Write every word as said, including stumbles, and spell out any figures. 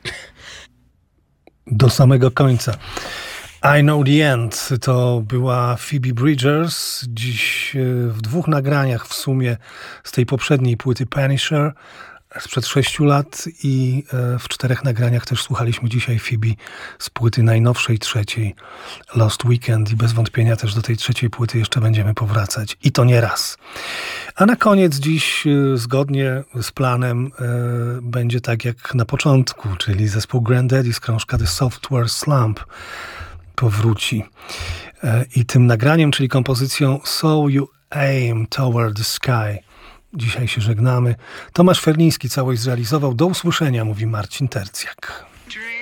Do samego końca. I Know the End to była Phoebe Bridgers. Dziś w dwóch nagraniach w sumie z tej poprzedniej płyty Punisher sprzed sześciu lat i w czterech nagraniach też słuchaliśmy dzisiaj Phoebe z płyty najnowszej, trzeciej, Lost Weekend, i bez wątpienia też do tej trzeciej płyty jeszcze będziemy powracać. I to nie raz. A na koniec dziś, zgodnie z planem, będzie tak jak na początku, czyli zespół Grandaddy z krążka The Software Slump powróci. I tym nagraniem, czyli kompozycją So You Aim Toward the Sky, dzisiaj się żegnamy. Tomasz Ferliński całość zrealizował. Do usłyszenia, mówi Marcin Tercjak.